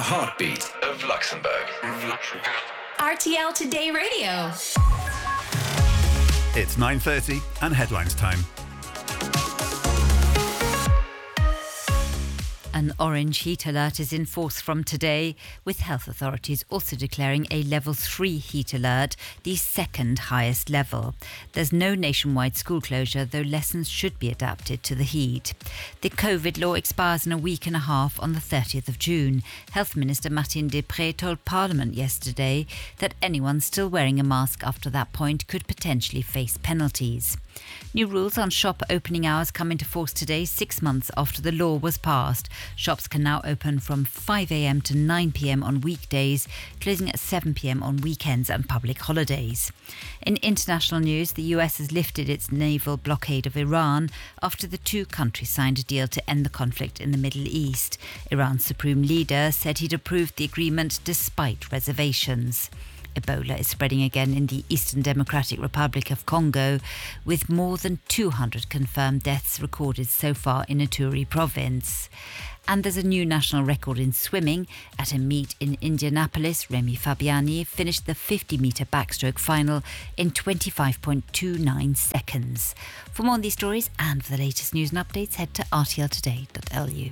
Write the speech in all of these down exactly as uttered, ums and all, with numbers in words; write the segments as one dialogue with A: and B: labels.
A: heartbeat of Luxembourg.
B: R T L Today Radio.
C: It's nine thirty and headlines time.
D: An orange heat alert is in force from today, with health authorities also declaring a level three heat alert, the second highest level. There's no nationwide school closure, though lessons should be adapted to the heat. The COVID law expires in a week and a half on the thirtieth of June. Health Minister Martine Deprez told Parliament yesterday that anyone still wearing a mask after that point could potentially face penalties. New rules on shop opening hours come into force today, six months after the law was passed. Shops can now open from five a.m. to nine p.m. on weekdays, closing at seven p.m. on weekends and public holidays. In international news, the U S has lifted its naval blockade of Iran after the two countries signed a deal to end the conflict in the Middle East. Iran's supreme leader said he'd approved the agreement despite reservations. Ebola is spreading again in the Eastern Democratic Republic of Congo, with more than two hundred confirmed deaths recorded so far in Ituri province. And there's a new national record in swimming. At a meet in Indianapolis, Remy Fabiani finished the fifty metre backstroke final in twenty-five point two nine seconds. For more on these stories and for the latest news and updates, head to r t l today dot l u.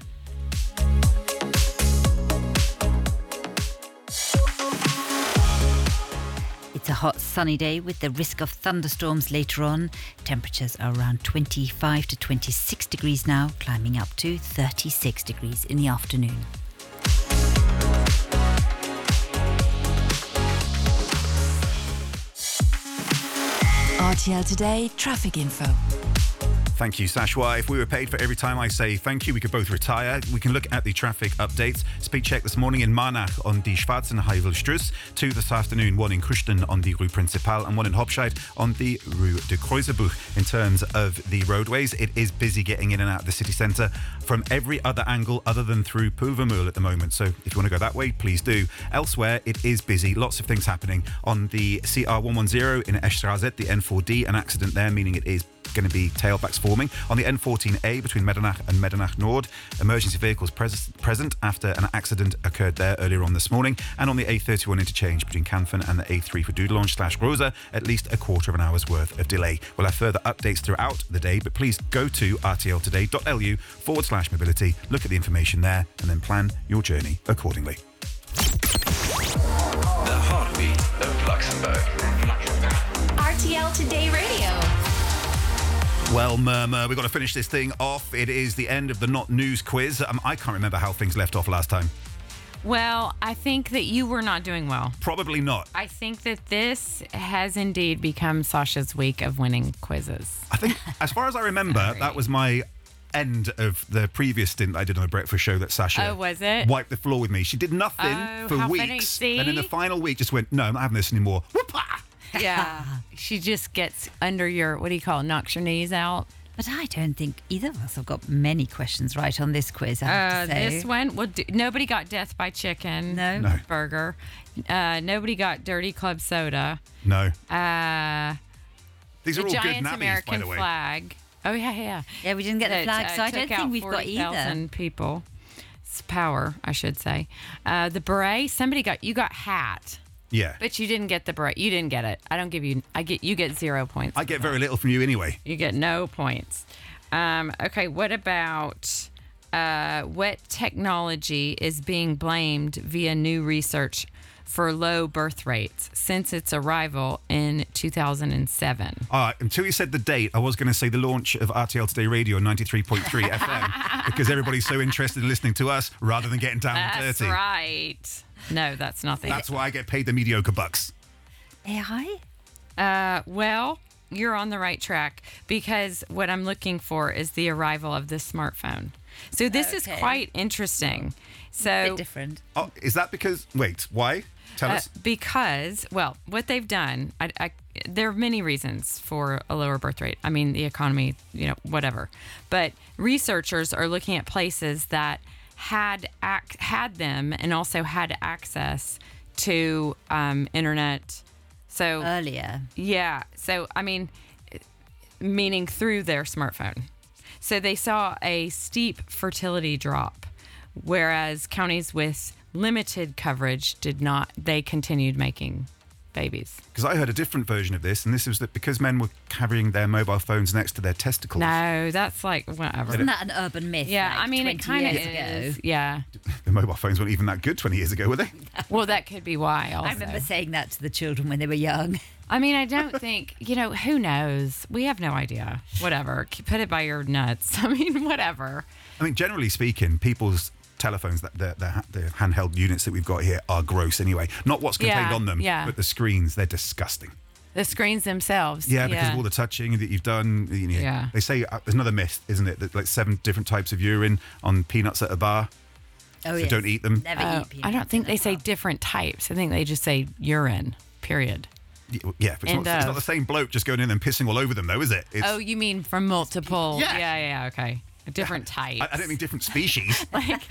D: It's a hot sunny day with the risk of thunderstorms later on. Temperatures are around twenty-five to twenty-six degrees now, climbing up to thirty-six degrees in the afternoon.
B: R T L Today traffic info.
C: Thank you, Sashwa. If we were paid for every time I say thank you, we could both retire. We can look at the traffic updates. Speed check this morning in Marnach on die Schwarzenheuvelstrasse, two this afternoon, one in Kruchten on the Rue Principale and one in Hopscheid on the Rue de Kreuzebuch. In terms of the roadways, it is busy getting in and out of the city centre from every other angle other than through Pulvermühl at the moment. So if you want to go that way, please do. Elsewhere, it is busy. Lots of things happening. On the C R one ten in Eschstraße, the N four D, an accident there, meaning it is going to be tailbacks forming. On the N fourteen A between Medernach and Medernach Nord, emergency vehicles pres- present after an accident occurred there earlier on this morning. And on the A thirty-one interchange between Canfin and the A three for Dudelange slash Groza, at least a quarter of an hour's worth of delay. We'll have further updates throughout the day, but please go to r t l today dot l u forward slash mobility, look at the information there, and then plan your journey accordingly.
A: The heartbeat of Luxembourg.
B: R T L Today Radio.
C: Well, Murmur, we've got to finish this thing off. It is the end of the Not News quiz. Um, I can't remember how things left off last time.
E: Well, I think that you were not doing well.
C: Probably not.
E: I think that this has indeed become Sasha's week of winning quizzes.
C: I think, as far as I remember,
E: Sorry.
C: that was my end of the previous stint I did on the breakfast show that Sasha
E: Oh, was it?
C: wiped the floor with me. She did nothing
E: Oh,
C: for
E: how funny.
C: weeks.
E: See?
C: And in the final week just went, no, I'm not having this anymore. Whoop-ah!
E: Yeah. She just gets under your, what do you call it, knocks your knees out.
D: But I don't think either of us have got many questions right on this quiz, I have
E: Uh,
D: to say.
E: this one, well, do, nobody got Death by Chicken.
D: No.
C: No.
E: Burger. Uh, nobody got Dirty Club Soda.
C: No.
E: Uh,
C: These are
E: the
C: all good
E: Giants
C: nabbies,
E: American
C: by the way.
E: flag. Oh, yeah, yeah.
D: Yeah, we didn't get the
E: That,
D: flag,
E: uh,
D: so I
E: took
D: don't
E: out
D: think we've got
E: forty thousand
D: either.
E: people. It's power, I should say. Uh, the beret, somebody got, you got hat.
C: Yeah.
E: But you didn't get the beret. You didn't get it. I don't give you, I get, you get zero points.
C: I get very little from you anyway.
E: You get no points. Um, okay, what about uh, what technology is being blamed via new research for low birth rates since its arrival in two thousand seven?
C: All right, until you said the date, I was going to say the launch of R T L Today Radio ninety-three point three F M because everybody's so interested in listening to us rather than getting down and
E: That's
C: dirty.
E: right. No, that's not the
C: That's why I get paid the mediocre bucks.
D: A I?
E: Uh, well, you're on the right track because what I'm looking for is the arrival of the smartphone. So this is
D: Okay.
E: quite interesting.
D: A
E: So
D: bit different.
C: Oh, is that because... Wait, why? Tell
E: Uh,
C: us.
E: because, well, what they've done, I, I, there are many reasons for a lower birth rate. I mean, the economy, you know, whatever. But researchers are looking at places that had ac- had them and also had access to um, internet. So
D: Earlier.
E: yeah. So, I mean, meaning through their smartphone. So they saw a steep fertility drop, whereas counties with limited coverage did not. They continued making babies.
C: Because I heard a different version of this, and this was that because men were carrying their mobile phones next to their testicles.
E: No, that's like whatever.
D: Isn't that an urban myth?
E: Yeah,
D: like
E: I mean, it
D: twenty
E: kind of
D: years
E: is.
D: ago?
E: Yeah.
C: The mobile phones weren't even that good twenty years ago, were they?
E: Well, that could be why. Also,
D: I remember saying that to the children when they were young.
E: I mean, I don't think, you know, who knows? We have no idea. Whatever. Put it by your nuts. I mean, whatever.
C: I mean, generally speaking, people's telephones, that the, the, the handheld units that we've got here, are gross anyway. Not what's contained
E: Yeah,
C: on them,
E: yeah.
C: but the screens, they're disgusting.
E: The screens themselves.
C: Yeah, because of all the touching that you've done. You know,
E: Yeah.
C: They say uh, there's another myth, isn't it? That like seven different types of urine on peanuts at a bar.
D: Oh,
C: So
D: yes.
C: don't eat them.
D: Never
E: Oh,
D: eat peanuts
E: I don't think
D: in a
E: they say
D: bar.
E: different types. I think they just say urine, period.
C: Y- Yeah, but it's,
E: And,
C: not, it's
E: uh,
C: not the same bloke just going in and pissing all over them, though, is it? It's,
E: Oh, you mean from multiple?
C: Yeah.
E: Yeah, yeah, okay. Different types.
C: I, I don't mean different species.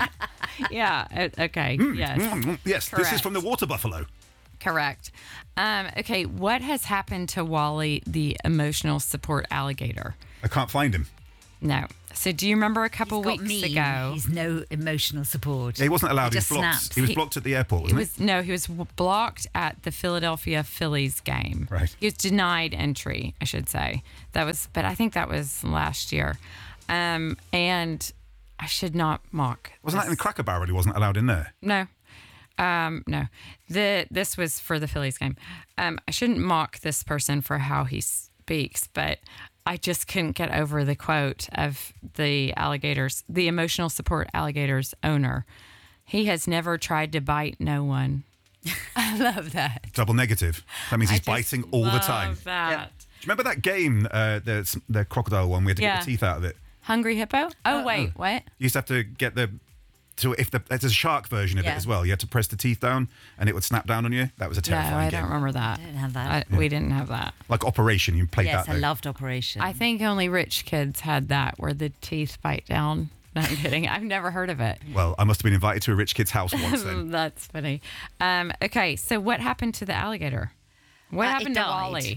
E: Yeah, uh, okay. Yes.
C: Mm, yes, this is
E: Correct.
C: from the water buffalo.
E: Correct. Um, okay, what has happened to Wally, the emotional support alligator?
C: I can't find him.
E: No. So do you remember a couple
D: He's got
E: weeks
D: mean.
E: ago?
D: He's no emotional support.
C: He wasn't allowed.
D: He
C: He was
D: just
C: blocked.
D: snaps.
C: He was
E: He-
C: blocked at the airport,
E: It
C: wasn't
E: was no, he was w- blocked at the Philadelphia Phillies game.
C: Right.
E: He was denied entry, I should say. That was, but I think that was last year. Um, and I should not mock.
C: Wasn't that in the
E: this.
C: Cracker Barrel? He wasn't allowed in there.
E: No. Um, no. The this was for the Phillies game. Um, I shouldn't mock this person for how he speaks, but I just couldn't get over the quote of the alligators, the emotional support alligators owner. He has never tried to bite no one. I love that.
C: Double negative. That means he's
E: I just
C: biting all the time.
E: love That.
C: Do you remember that game, uh, the, the crocodile one? We had to
E: Yeah.
C: get the teeth out of it.
E: Hungry hippo? Oh, wait, what?
C: You used to have to get the. So if the there's a shark version of
D: Yeah.
C: it as well, you had to press the teeth down and it would snap down on you. That was a
E: No,
C: terrifying
E: I
C: game.
E: don't remember that.
D: I don't have that.
E: I, We didn't have that.
C: Like Operation, you played
D: Yes,
C: that.
D: I
C: though.
D: loved Operation.
E: I think only rich kids had that where the teeth bite down. No, I'm kidding. I've never heard of it.
C: Well, I must have been invited to a rich kid's house once then.
E: That's funny. Um, okay, so what happened to the alligator? What
D: Uh, it
E: happened to
D: died.
E: Wally?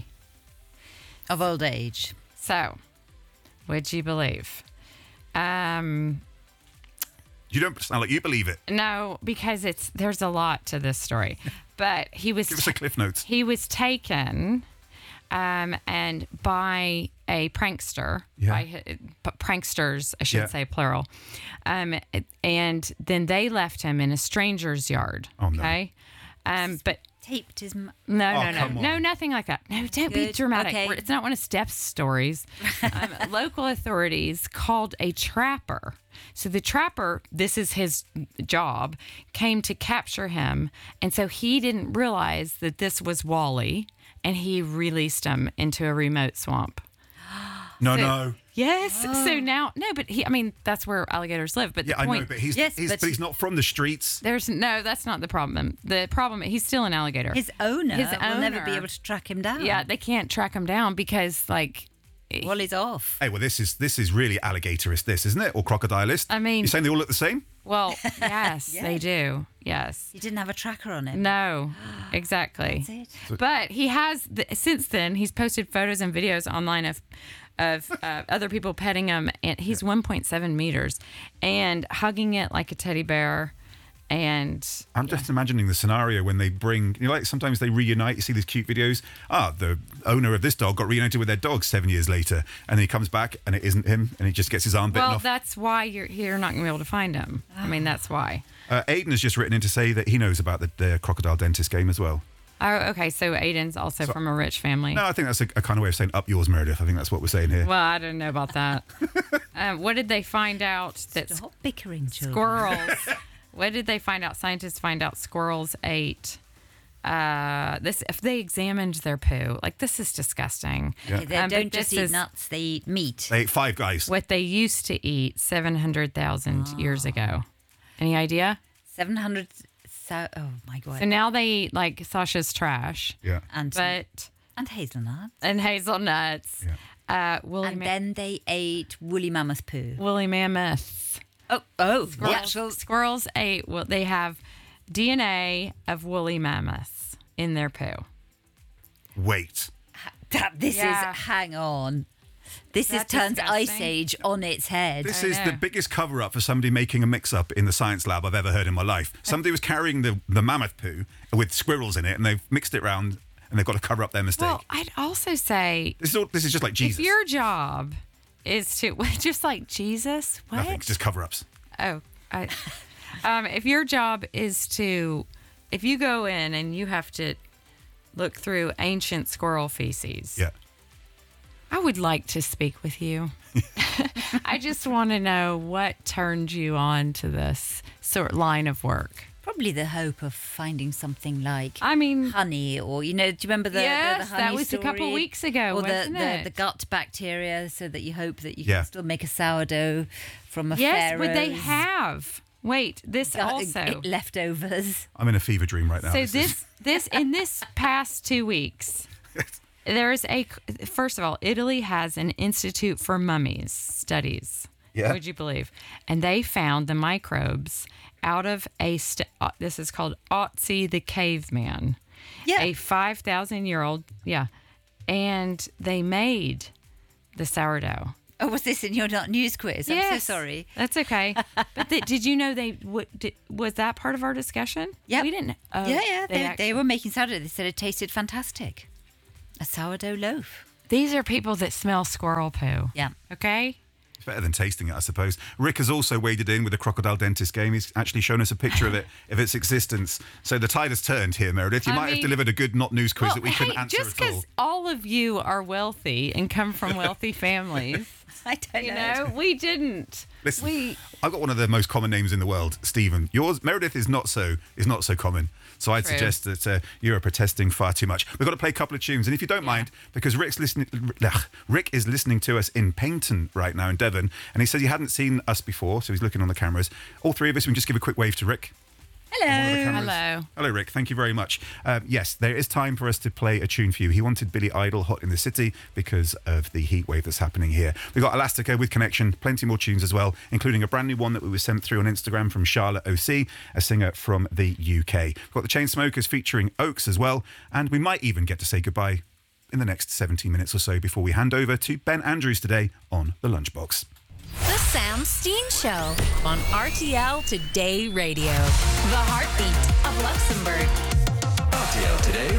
D: of old age.
E: So, would you believe? Um,
C: You don't sound like you believe it.
E: no, because it's there's a lot to this story. But he was
C: Give us a cliff notes.
E: he was taken um, and by a prankster,
C: Yeah.
E: by hi- p- pranksters, I should
C: Yeah.
E: say plural, um, and then they left him in a stranger's yard.
C: Oh, no.
E: Okay, um, but
D: Taped his. M-
E: no,
C: Oh,
E: no, no,
C: come
E: no,
C: on.
E: nothing like that. No, don't be
D: Good.
E: dramatic.
D: Okay.
E: We're- It's not one of Steph's stories. um, local authorities called a trapper. So the trapper, this is his job, came to capture him. And so he didn't realize that this was Wally, and he released him into a remote swamp.
C: No,
E: So-
C: no.
E: Yes. So now, no, but he, I mean, that's where alligators live. But
C: Yeah,
E: the
C: I
E: point,
C: know, but he's,
D: Yes,
C: he's
D: but-
C: but he's not from the streets.
E: there's no, that's not the problem. The problem, he's still an alligator.
D: His owner
E: His
D: will never be
E: owner.
D: able to track him down.
E: Yeah, they can't track him down because, like,
D: Well, he's off.
C: Hey, well, this is this is really alligatorist, this isn't it, or crocodilist?
E: I mean-
C: you're saying they all look the same?
E: well, yes,
D: Yeah.
E: they do. Yes.
D: He didn't have a tracker on him.
E: No, exactly.
D: That's it.
E: But he has, th- since then, he's posted photos and videos online of of uh, other people petting him. And he's one point seven meters and hugging it like a teddy bear. And
C: I'm just imagining the scenario when they bring, you know, like sometimes they reunite. You see these cute videos. Ah, the owner of this dog got reunited with their dog seven years later, and then he comes back and it isn't him, and he just gets his arm bitten
E: well,
C: off.
E: that's why you're you're not going to be able to find him. I mean, that's why.
C: Uh, Aiden has just written in to say that he knows about the, the crocodile dentist game as well.
E: Oh, okay. So Aiden's also from a rich family.
C: No, I think that's a, a kind of way of saying up yours, Meredith. I think that's what we're saying here.
E: Well, I don't know about that. um, what did they find out that
D: Stop bickering, children.
E: squirrels? What did they find out? Scientists find out squirrels ate uh, this. If they examined their poo, like this is disgusting.
C: Yeah.
D: They
E: Um, but
D: don't just
E: this
D: eat
E: is
D: nuts; they eat meat.
C: They ate five guys.
E: What they used to eat seven hundred thousand years ago. Any idea?
D: Seven hundred. So, oh my god!
E: So now they eat like Sasha's trash,
C: Yeah.
D: and
E: but
D: and hazelnuts.
E: and hazelnuts. Uh, woolly
D: And
E: ma-
D: then they ate woolly mammoth poo.
E: woolly mammoths.
D: Oh, oh,
E: Squirrels, squirrels ate. Well, they have D N A of woolly mammoths in their poo.
C: Wait.
D: That, this
E: Yeah.
D: is. Hang on. This is
E: That's
D: turns Ice
E: disgusting.
D: Age on its head.
C: This
E: I
C: is
E: know.
C: the biggest cover-up for somebody making a mix-up in the science lab I've ever heard in my life. Somebody was carrying the, the mammoth poo with squirrels in it, and they've mixed it round, and they've got to cover up their mistake.
E: Well, I'd also say
C: this is all, this is just like Jesus.
E: if your job is to just like Jesus, what?
C: Nothing, just cover-ups.
E: Oh, I, um, if your job is to, if you go in and you have to look through ancient squirrel feces,
C: Yeah.
E: I would like to speak with you. I just want to know what turned you on to this sort line of work.
D: Probably the hope of finding something like
E: I mean,
D: honey, or you know, do you remember the,
E: Yes,
D: the, the honey
E: that was a couple
D: story?
E: weeks ago,
D: or
E: wasn't
D: the,
E: it?
D: the the gut bacteria, so that you hope that you
C: Yeah.
D: can still make a sourdough from a
E: yes, would they
D: pharaoh's
E: have? Wait, this
D: gut-
E: also.
D: leftovers.
C: I'm in a fever dream right now.
E: So
C: is-
E: this this in this past two weeks, there is a first of all, Italy has an Institute for Mummies Studies.
C: Yeah.
E: Would you believe? And they found the microbes out of a st- uh, this is called Otzi the caveman,
D: Yeah.
E: a five thousand year old, yeah, and they made the sourdough.
D: Oh, was this in your not news quiz? I'm so sorry.
E: That's okay. But th- did you know they w- did, was that part of our discussion?
D: Yep.
E: we didn't. Oh,
D: yeah, yeah. They,
E: act-
D: they were making sourdough. They said it tasted fantastic. A sourdough loaf.
E: These are people that smell squirrel poo.
D: Yeah.
E: Okay.
C: It's better than tasting it, I suppose. Rick has also waded in with the Crocodile Dentist game. He's actually shown us a picture of it, of its existence. So the tide has turned here, Meredith. You
E: I
C: might have
E: mean-
C: delivered a good not news quiz
E: Well,
C: that we couldn't
E: hey,
C: answer
E: just
C: at all.
E: because all of you are wealthy and come from wealthy families,
D: I don't
E: you
D: know.
E: know, we didn't.
C: Listen,
E: we
C: I've got one of the most common names in the world, Stephen. Yours, Meredith, is not so is not so common. So I'd
E: True.
C: suggest that uh, you are protesting far too much. We've got to play a couple of tunes, and if you don't mind, because Rick's listening, ugh, Rick is listening to us in Paignton right now in Devon, and he said he hadn't seen us before, so he's looking on the cameras. All three of us, we can just give a quick wave to Rick.
D: Hello.
C: One of the cameras.
E: Hello.
C: Hello, Rick. Thank you very much. Um, yes, there is time for us to play a tune for you. He wanted Billy Idol, Hot in the City, because of the heat wave that's happening here. We've got Elastica with Connection, plenty more tunes as well, including a brand new one that we were sent through on Instagram from Charlotte O C, a singer from the U K. We've got the Chainsmokers featuring Oaks as well, and we might even get to say goodbye in the next seventeen minutes or so before we hand over to Ben Andrews today on The Lunchbox.
B: The Sam Steen Show on R T L Today Radio. The heartbeat of Luxembourg.
A: R T L Today